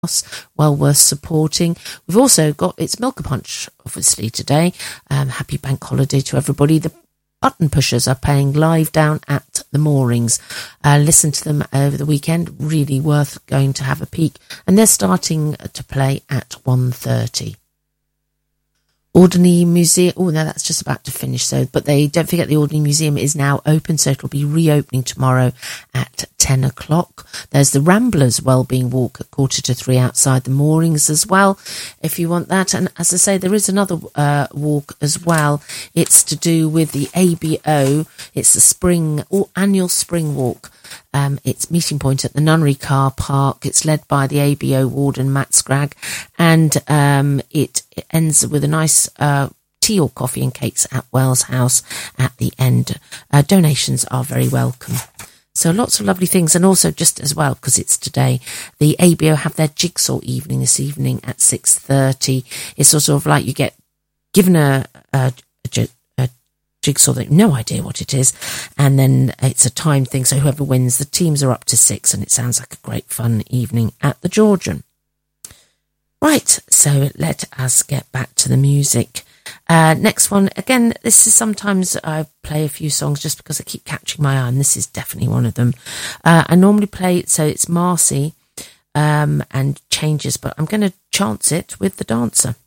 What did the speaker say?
well worth supporting. We've also got It's Milker Punch, obviously, today. Happy bank holiday to everybody. The Button Pushers are playing live down at the Moorings. Listen to them over the weekend. Really worth going to have a peek. And they're starting to play at 1:30. Alderney Museum, oh no, that's just about to finish, but don't forget the Alderney Museum is now open, so it'll be reopening tomorrow at 10 o'clock. There's the Ramblers Wellbeing Walk at 2:45 outside the Moorings as well, if you want that. And as I say, there is another walk as well. It's to do with the ABO. It's the annual spring walk. It's meeting point at the Nunnery Car Park. It's led by the ABO warden Matt Scragg, and it ends with a nice tea or coffee and cakes at Wells House at the end. Donations are very welcome. So lots of lovely things. And also, just as well, because it's today, the ABO have their jigsaw evening this evening at 6:30. It's sort of like you get given a jigsaw that no idea what it is, and then it's a time thing, so whoever wins, the teams are up to 6, and it sounds like a great fun evening at the Georgian. Right, so let us get back to the music. Next one, again, this is sometimes I play a few songs just because I keep catching my eye, and this is definitely one of them. I normally play it, so it's Marcy and Changes, but I'm going to chance it with The Dancer.